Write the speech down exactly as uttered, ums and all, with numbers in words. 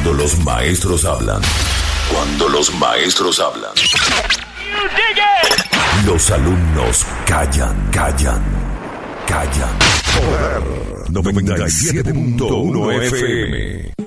Cuando los maestros hablan. Cuando los maestros hablan. Los alumnos callan, callan, callan. Poder noventa y siete punto uno F M.